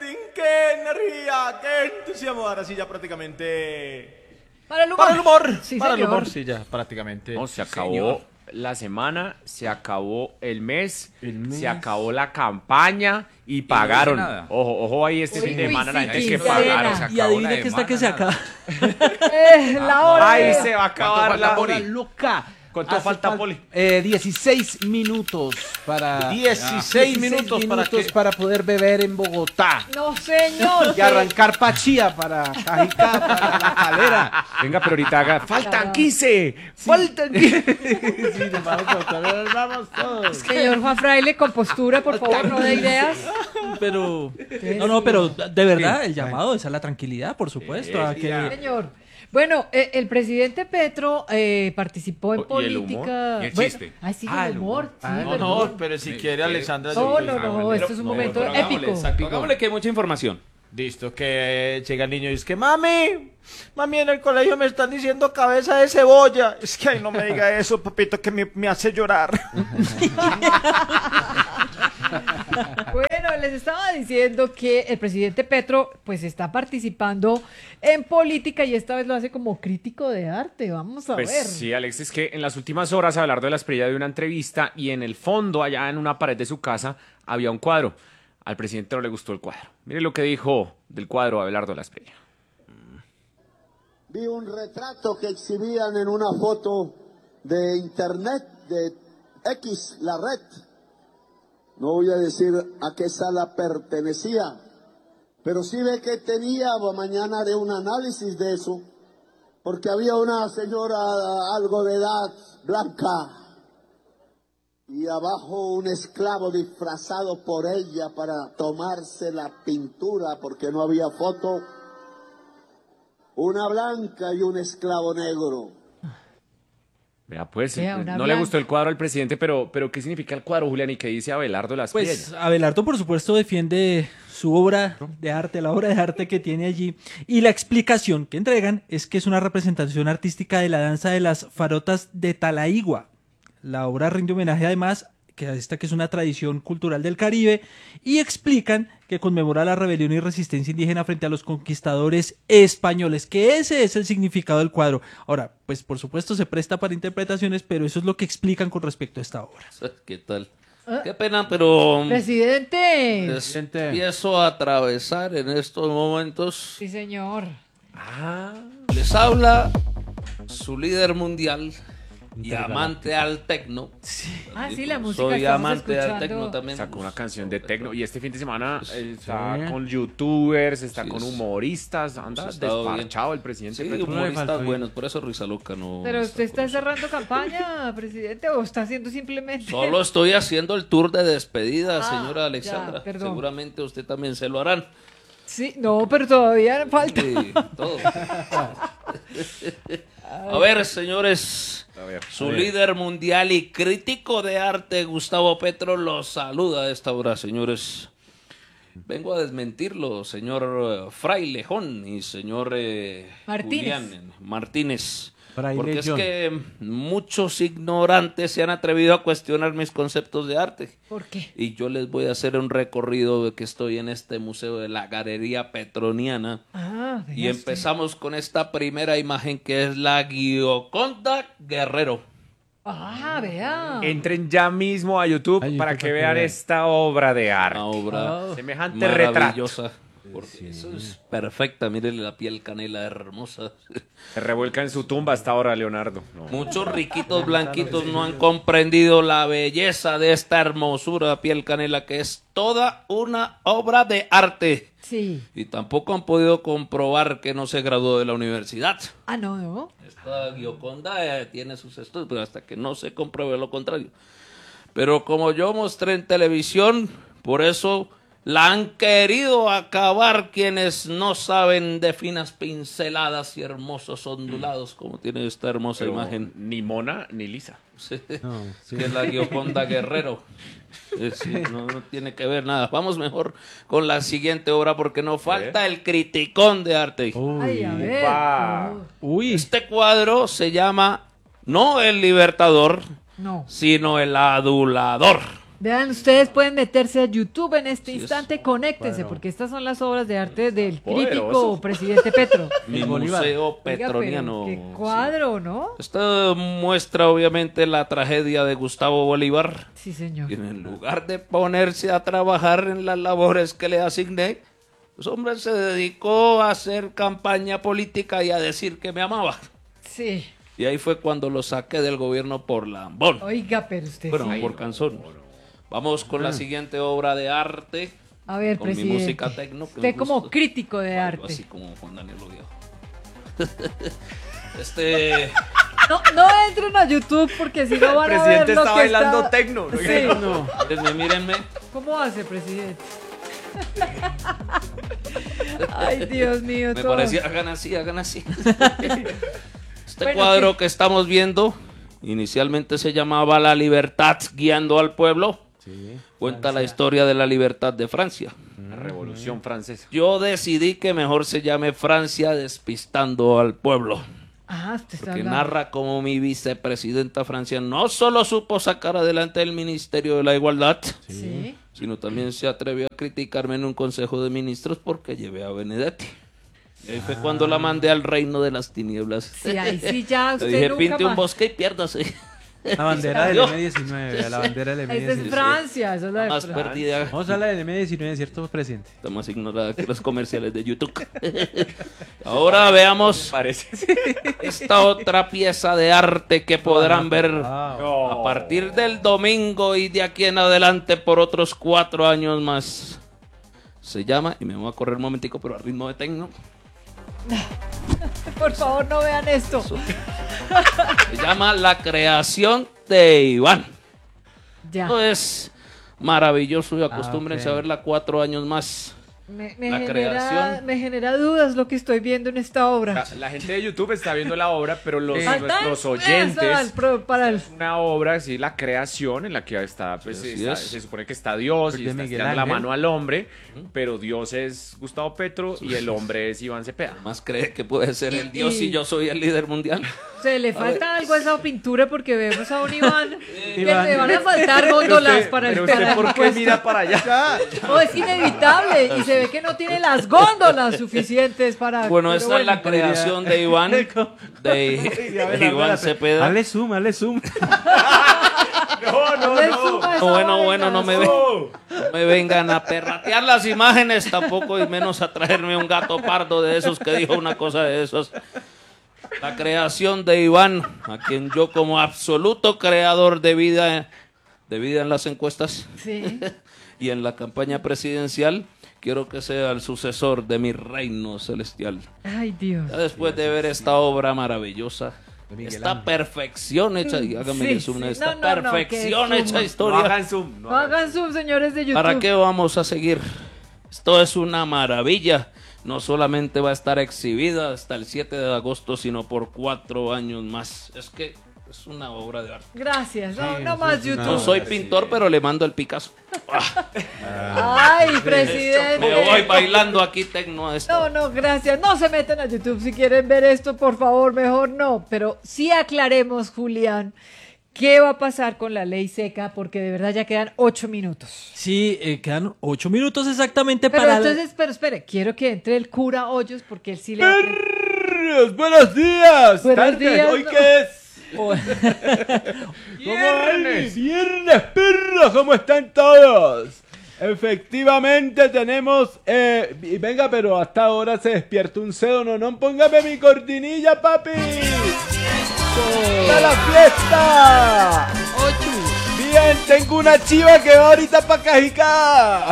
rating, qué energía, qué entusiasmo. Ahora sí, ya prácticamente. Para el humor. Para el humor. Sí, para el señor. humor, sí, ya prácticamente. No, se acabó Señor. la semana, se acabó el mes, se acabó la campaña y pagaron. no hice nada. Ojo, ojo ahí este Uy, fin de uy, semana la sí, gente que quincena. pagaron. Se Y acabó adivine la que está que se semana, acaba. La hora. Ahí de- se va a acabar falta, la Poli? Hora loca. ¿Cuánto Hace falta, Poli? 16 minutos para 16 minutos para que. poder beber en Bogotá. No, señor. Y arrancar Pachía para Cajicá, para La Calera. Venga, pero ahorita haga. ¡Faltan Claro. 15! ¡Faltan 15! Sí, nos vamos todos. Señor Juan Fraile, con postura, por favor, no de ideas. Pero no, pero de verdad, el llamado es a la tranquilidad, por supuesto, a que Señor. Bueno, el presidente Petro participó en ¿Y el política. humor? ¿Y el Bueno, chiste? ay, sí, Ah, el el humor. humor. Sí, No, perdón. no, pero si quiere, Alexandra. No, yo- no, no, esto es un momento pero épico. Hagámosle que hay mucha información. Listo, que llega el niño y dice que mami, en el colegio me están diciendo cabeza de cebolla. Es que ay, no me diga eso, papito, que me hace llorar. Bueno, les estaba diciendo que el presidente Petro pues está participando en política y esta vez lo hace como crítico de arte. Vamos a Pues ver. sí, Alex, es que en las últimas horas Abelardo de la Espriella dio una entrevista y en el fondo, allá en una pared de su casa, había un cuadro. Al presidente no le gustó el cuadro. Mire lo que dijo del cuadro Abelardo de la Espriella. Vi un retrato que exhibían en una foto de internet, de X, la red. No voy a decir a qué sala pertenecía, pero sí ve que tenía, mañana haré un análisis de eso, porque había una señora algo de edad, blanca, y abajo un esclavo disfrazado por ella para tomarse la pintura, porque no había foto. Una blanca y un esclavo negro. Vea, pues, Vea, una no le blanca. gustó el cuadro al presidente, pero ¿qué significa el cuadro, Julián? ¿Y qué dice Abelardo de la Espriella? pues Abelardo por supuesto defiende su obra de arte, la obra de arte que tiene allí, y la explicación que entregan es que es una representación artística de la danza de las farotas de Talaigua. La obra rinde homenaje además que a esta que es una tradición cultural del Caribe, y explican que conmemora la rebelión y resistencia indígena frente a los conquistadores españoles, que ese es el significado del cuadro. Ahora, pues por supuesto se presta para interpretaciones, pero eso es lo que explican con respecto a esta obra. ¿Qué tal? Qué pena, pero Presidente. empiezo a atravesar en estos momentos. Sí, señor. Les habla su líder mundial y amante al tecno. Ah, sí, la música Soy estamos amante al escuchando. tecno también. Sacó una canción de tecno y este fin de semana está con youtubers, está Sí, con es- humoristas, anda ha estado bien. desparchado el presidente. Sí, Petro. humoristas buenos, por eso Risa Loca no. Pero usted está con nosotros. cerrando campaña, presidente, o está haciendo simplemente. Solo estoy haciendo el tour de despedida, Ah, señora Alexandra. ya, perdón. Seguramente usted también se lo harán. Sí, no, pero todavía falta. Sí, todo. A ver, señores, su líder mundial y crítico de arte, Gustavo Petro, los saluda a esta hora, señores. Vengo a desmentirlo, señor Frailejón y señor Martínez. Julián Martínez. Fraile Porque es John. que muchos ignorantes se han atrevido a cuestionar mis conceptos de arte. ¿Por qué? Y yo les voy a hacer un recorrido de que estoy en este museo de la Galería Petroniana. Ah, Y vea usted. empezamos con esta primera imagen que es la Gioconda Guerrero. Ah, vea. Entren ya mismo a YouTube A YouTube para para que que vean vean. esta obra de arte. Una obra Semejante retrato. maravillosa. Porque eso es perfecta, mírenle la piel canela hermosa. Se revuelca en su tumba hasta ahora, Leonardo. No. Muchos riquitos blanquitos no han comprendido la belleza de esta hermosura piel canela que es toda una obra de arte. Sí. Y tampoco han podido comprobar que no se graduó de la universidad. Ah, no, no. Esta Gioconda tiene sus estudios, pero hasta que no se compruebe lo contrario. Pero como yo mostré en televisión, por eso la han querido acabar quienes no saben de finas pinceladas y hermosos ondulados, como tiene esta hermosa Pero imagen. ni mona ni lisa. Sí, que es la Gioconda Guerrero. Sí, no tiene que ver nada. Vamos mejor con la siguiente obra porque nos falta el criticón de arte. Ay, a ver. va. Uy, Este cuadro se llama no el Libertador, No. sino el Adulador. Vean, ustedes pueden meterse a YouTube en este Sí, instante, conéctense, porque estas son las obras de arte del Poderoso. crítico presidente Petro. Mi Bolívar. museo Oiga, pero petroniano. qué cuadro, ¿no? Esta muestra obviamente la tragedia de Gustavo Bolívar. Sí, señor. Y en lugar de ponerse a trabajar en las labores que le asigné, pues hombre se dedicó a hacer campaña política y a decir que me amaba. Sí. Y ahí fue cuando lo saqué del gobierno por lambón. Oiga, pero usted Bueno, sí. por cansón. Vamos con la siguiente obra de arte. A ver, con mi presidente. música tecno, que Usted me como gusta. crítico de Algo arte. así como Juan Daniel Oviedo. No entren a YouTube porque si no van a ver presidente lo está que bailando está... tecno, ¿no? Sí. Mírenme. ¿Cómo hace, presidente? Ay, Dios mío. Me todo. parecía, hagan así, hagan así. Este Bueno, cuadro sí. que estamos viendo, inicialmente se llamaba La Libertad guiando al pueblo. Cuenta la historia de la libertad de Francia. La Revolución Francesa. Yo decidí que mejor se llame Francia despistando al pueblo. Ah, usted está Porque hablando. narra cómo mi vicepresidenta Francia no solo supo sacar adelante el Ministerio de la Igualdad, Sí. sino también se atrevió a criticarme en un consejo de ministros porque llevé a Benedetti. Y ahí fue cuando la mandé al reino de las tinieblas. Sí, ahí sí ya Le usted dije, nunca pinte un más. bosque y piérdase. La bandera del Yo. M19, la bandera del Esa es M19. Francia, esa es la de Más Francia. perdida, Vamos a hablar del M19, ¿cierto, presidente? está más ignorada que los comerciales de YouTube. Ahora veamos Parece. esta otra pieza de arte que podrán ver Wow. a partir del domingo y de aquí en adelante por otros 4 años más. Se llama, y me voy a correr un momentico, pero a ritmo de tecno. Por favor, no vean esto. Se llama La creación de Iván. Ya. Esto es maravilloso y acostúmbrense ok. a verla 4 años más. La creación. Me genera dudas lo que estoy viendo en esta obra. La gente de YouTube está viendo la obra, pero Faltan nuestros eso oyentes... para el... Es una obra, sí, la creación en la que está, pues, Así está- es. se supone que está Dios Pues y de está Miguel estirando la Ángel. mano al hombre, pero Dios es Gustavo Petro y el hombre es Iván Cepeda. Más cree que puede ser el Dios y- y yo soy el líder mundial. Se le falta algo a esa pintura porque vemos a un Iván que Iván. le van a faltar góndolas para el Pero usted, ¿por qué puesto. mira para allá? No, es inevitable y se ve que no tiene las góndolas suficientes para... Bueno, pero esta es la creación de Iván, de Iván Cepeda. Hazle zoom, hazle zoom. No le suma esa Bueno, vaina. no me vengan a perratear las imágenes tampoco y menos a traerme un gato pardo de esos que dijo una cosa de esos. La creación de Iván, a quien yo como absoluto creador de vida en las encuestas Sí. y en la campaña presidencial, quiero que sea el sucesor de mi reino celestial. Ay, Dios. Ya después de ver esta obra maravillosa, esta perfección hecha, y háganme Sí, zoom, sí. esta No, perfección que hecha zoom. historia. No hagan zoom. No hagan zoom, señores de YouTube. ¿Para qué vamos a seguir? Esto es una maravilla. No solamente va a estar exhibida hasta el 7 de agosto, sino por 4 años más. Es que es una obra de arte. Gracias. No, Sí, no eso más es una- YouTube. No soy pintor, pero le mando el Picasso. Ay, presidente. Me voy bailando aquí tecno a esto. No, gracias. No se metan a YouTube si quieren ver esto, por favor, mejor no. Pero sí aclaremos, Julián, qué va a pasar con la ley seca, porque de verdad ya quedan 8 minutos. Sí, quedan 8 minutos exactamente Pero para... entonces, pero espere, quiero que entre el cura Hoyos, porque él sí le... ¡Buenos días! Buenos Tardes, días, ¿hoy no. qué es? Oh, ¡Viernes! ¡Viernes, perros! ¿Cómo están todos? Efectivamente tenemos... y venga, pero hasta ahora se despierta un cedo, no, póngame mi cortinilla, papi. ¡Para la fiesta! Bien, tengo una chiva que va ahorita para Cajicá.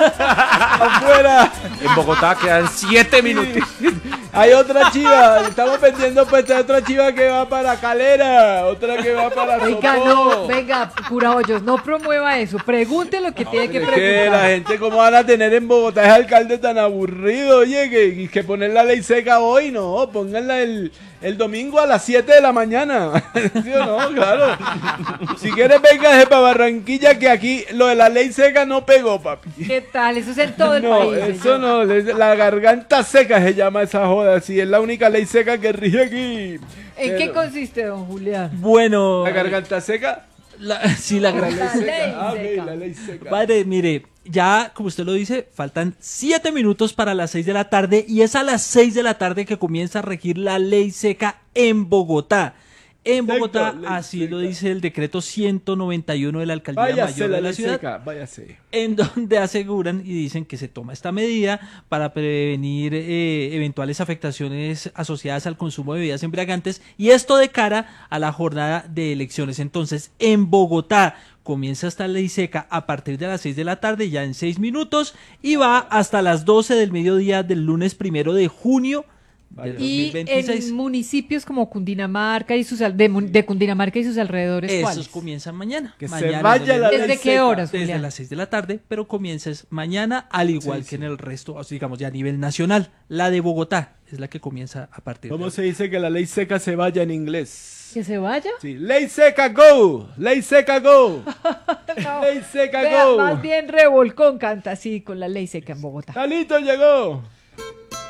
Afuera. En Bogotá quedan 7 minutos. Hay otra chiva, estamos vendiendo pues hay otra chiva que va para Calera, otra que va para Venga, Sopó. no, venga, cura Hoyos, no promueva eso. Pregunte lo que tiene que Es que la preguntar. gente cómo van a tener en Bogotá ese alcalde tan aburrido, oye, que poner la ley seca hoy, no, pónganla el domingo a las 7 de la mañana. ¿Sí o no? Claro. Si quieres venga para Barranquilla que aquí lo de la ley seca no pegó, papi. ¿Qué tal? Eso es en todo el No, país. eso señor. no, la garganta seca se llama esa joda, sí, es la única ley seca que rige aquí. ¿En qué Pero- consiste, don Julián? bueno, ¿La garganta seca? Sí, la gran ley La seca. ley Ah, ok, seca. la ley seca. Padre, mire, ya como usted lo dice, faltan 7 minutos para las 6 de la tarde y es a las 6 de la tarde que comienza a regir la ley seca en Bogotá. En Perfecto, Bogotá, ley así seca. lo dice el decreto 191 de la Alcaldía Váyase Mayor la de la ley ciudad, seca, váyase. en donde aseguran y dicen que se toma esta medida para prevenir eventuales afectaciones asociadas al consumo de bebidas embriagantes y esto de cara a la jornada de elecciones. Entonces, en Bogotá comienza esta ley seca a partir de las 6 de la tarde, ya en 6 minutos, y va hasta las 12 del mediodía del lunes 1 de junio del Y 2026. en municipios como Cundinamarca y de Cundinamarca y sus alrededores, Esos ¿cuáles? comienzan mañana. Que se Mañana vaya la ley ¿Desde qué seca. horas, Desde Julián? las 6 de la tarde, pero comienza es mañana, al igual Sí, que en sí. el resto, o sea, digamos ya a nivel nacional. La de Bogotá es la que comienza a partir ¿Cómo de se dice que la ley seca se vaya en inglés? ¿Que se vaya? Sí, ley seca go, ley seca go, No. ley seca Vea, go. más bien Revolcón canta así con la ley seca en Bogotá. Talito llegó.